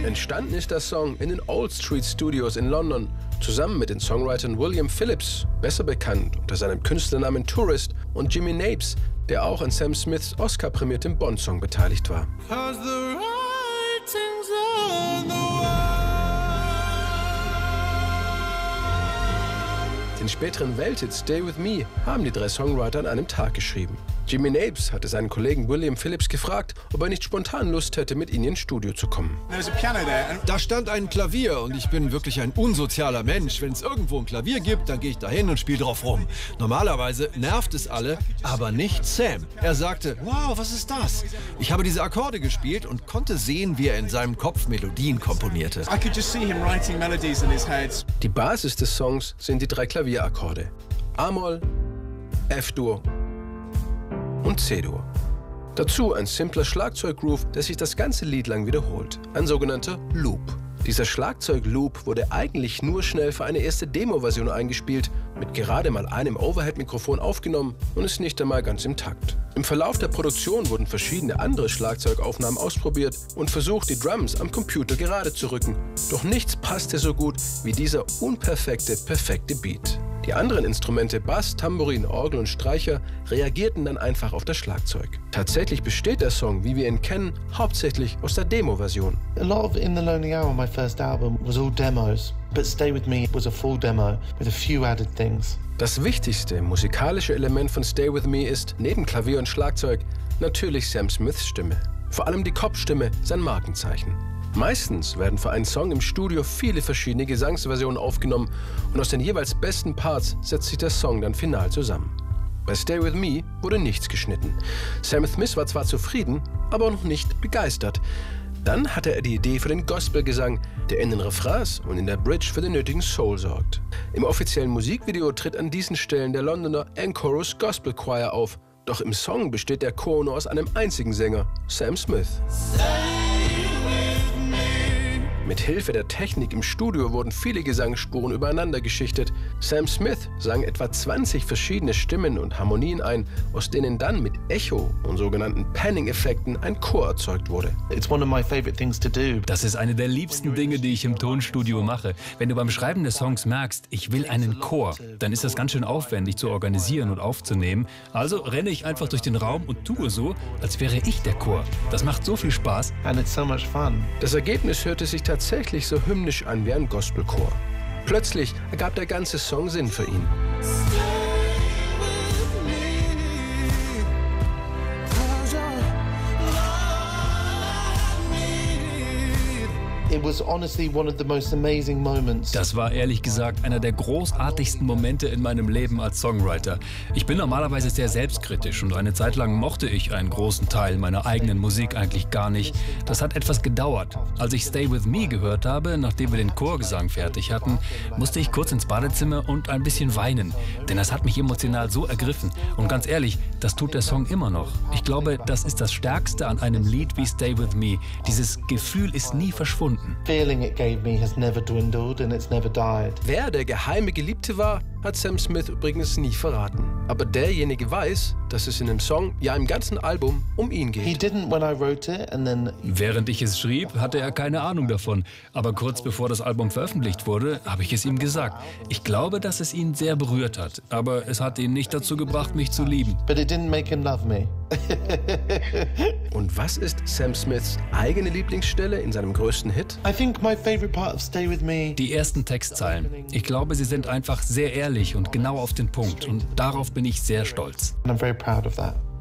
Entstanden ist der Song in den Old Street Studios in London, zusammen mit den Songwritern William Phillips, besser bekannt unter seinem Künstlernamen Tourist, und Jimmy Napes, der auch an Sam Smiths Oscar-prämiertem Bond-Song beteiligt war. Den späteren Welthit Stay With Me haben die drei Songwriter an einem Tag geschrieben. Jimmy Napes hatte seinen Kollegen William Phillips gefragt, ob er nicht spontan Lust hätte, mit ihnen ins Studio zu kommen. Da stand ein Klavier und ich bin wirklich ein unsozialer Mensch. Wenn es irgendwo ein Klavier gibt, dann gehe ich da hin und spiele drauf rum. Normalerweise nervt es alle, aber nicht Sam. Er sagte, wow, was ist das? Ich habe diese Akkorde gespielt und konnte sehen, wie er in seinem Kopf Melodien komponierte. Die Basis des Songs sind die drei Klavierakkorde: A-Moll, F-Dur und C-Dur. Dazu ein simpler Schlagzeuggroove, der sich das ganze Lied lang wiederholt. Ein sogenannter Loop. Dieser Schlagzeugloop wurde eigentlich nur schnell für eine erste Demo-Version eingespielt, mit gerade mal einem Overhead-Mikrofon aufgenommen und ist nicht einmal ganz im Takt. Im Verlauf der Produktion wurden verschiedene andere Schlagzeugaufnahmen ausprobiert und versucht, die Drums am Computer gerade zu rücken. Doch nichts passte so gut wie dieser perfekte Beat. Die anderen Instrumente, Bass, Tambourin, Orgel und Streicher, reagierten dann einfach auf das Schlagzeug. Tatsächlich besteht der Song, wie wir ihn kennen, hauptsächlich aus der Demo-Version. A lot of In the Lonely Hour, my first album, was all demos. But Stay With Me was a full demo with a few added things. Das wichtigste musikalische Element von Stay With Me ist, neben Klavier und Schlagzeug, natürlich Sam Smiths Stimme. Vor allem die Kopfstimme, sein Markenzeichen. Meistens werden für einen Song im Studio viele verschiedene Gesangsversionen aufgenommen und aus den jeweils besten Parts setzt sich der Song dann final zusammen. Bei Stay With Me wurde nichts geschnitten. Sam Smith war zwar zufrieden, aber noch nicht begeistert. Dann hatte er die Idee für den Gospelgesang, der in den Refrains und in der Bridge für den nötigen Soul sorgt. Im offiziellen Musikvideo tritt an diesen Stellen der Londoner Anchorus Gospel Choir auf. Doch im Song besteht der Chor nur aus einem einzigen Sänger, Sam Smith. Mit Hilfe der Technik im Studio wurden viele Gesangsspuren übereinander geschichtet. Sam Smith sang etwa 20 verschiedene Stimmen und Harmonien ein, aus denen dann mit Echo und sogenannten Panning-Effekten ein Chor erzeugt wurde. It's one of my favorite things to do. Das ist eine der liebsten Dinge, die ich im Tonstudio mache. Wenn du beim Schreiben des Songs merkst, ich will einen Chor, dann ist das ganz schön aufwendig zu organisieren und aufzunehmen. Also renne ich einfach durch den Raum und tue so, als wäre ich der Chor. Das macht so viel Spaß. And it's so much fun. Das Ergebnis hörte sich tatsächlich so hymnisch an wie ein Gospelchor. Plötzlich ergab der ganze Song Sinn für ihn. It was honestly one of the most amazing moments. Das war ehrlich gesagt einer der großartigsten Momente in meinem Leben als Songwriter. Ich bin normalerweise sehr selbstkritisch und eine Zeit lang mochte ich einen großen Teil meiner eigenen Musik eigentlich gar nicht. Das hat etwas gedauert. Als ich Stay With Me gehört habe, nachdem wir den Chorgesang fertig hatten, musste ich kurz ins Badezimmer und ein bisschen weinen. Denn das hat mich emotional so ergriffen. Und ganz ehrlich, das tut der Song immer noch. Ich glaube, das ist das Stärkste an einem Lied wie Stay With Me. Dieses Gefühl ist nie verschwunden. Feeling it gave me has never dwindled and it's never died. Wer der geheime Geliebte war, hat Sam Smith übrigens nie verraten. Aber derjenige weiß, dass es in dem Song, ja im ganzen Album, um ihn geht. He didn't when I wrote it and then... Während ich es schrieb, hatte er keine Ahnung davon. Aber kurz bevor das Album veröffentlicht wurde, habe ich es ihm gesagt. Ich glaube, dass es ihn sehr berührt hat. Aber es hat ihn nicht dazu gebracht, mich zu lieben. But it didn't make him love me. Und was ist Sam Smiths eigene Lieblingsstelle in seinem größten Hit? I think my favorite part of Stay With Me... Die ersten Textzeilen. Ich glaube, sie sind einfach sehr ehrlich und genau auf den Punkt. Und darauf bin ich sehr stolz. And I'm very proud of that.